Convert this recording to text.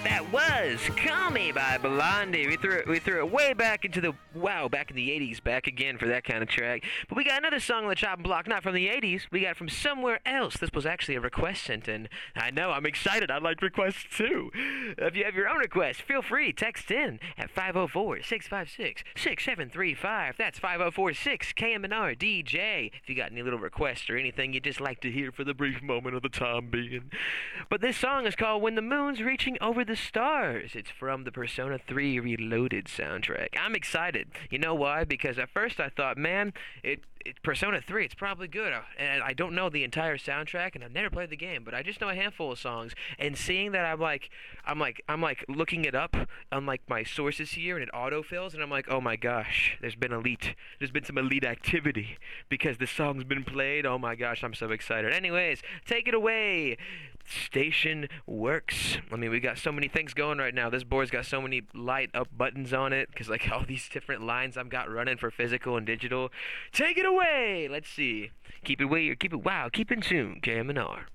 That was "Call Me" by Blondie. We threw it way back into the back in the '80s, back again for that kind of track. But we got another song on the chopping block, not from the '80s. We got it from somewhere else. This was actually a request sent in. I know, I'm excited. I like requests too. If you have your own request, feel free text in at 504-656-6735. That's 5046 KMNR DJ. If you got any little requests or anything you'd just like to hear for the brief moment of the time being. But this song is called "When the Moon's Reaching Over the Stars." It's from the Persona 3 Reloaded soundtrack. I'm excited. You know why? Because at first I thought, man, Persona 3, it's probably good. And I don't know the entire soundtrack, and I've never played the game, but I just know a handful of songs. And seeing that, I'm like looking it up on like my sources here, and it autofills, and I'm like, oh my gosh, there's been some elite activity because the song's been played. Oh my gosh, I'm so excited. Anyways, take it away. Station Works. I mean, we got so many things going right now. This board's got so many light up buttons on it because like all these different lines I've got running for physical and digital. Take it away. Let's see. Keep it weird. Keep it wow. Keep in tune. KMNR.